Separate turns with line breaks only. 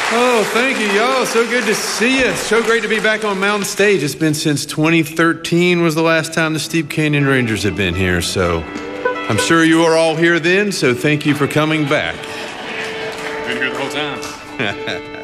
Oh, thank you, y'all. So good to see you. So great to be back on Mountain Stage. It's been since 2013 was the last time the Steep Canyon Rangers have been here. So I'm sure you were all here then, so thank you for coming back.
Been here the whole time.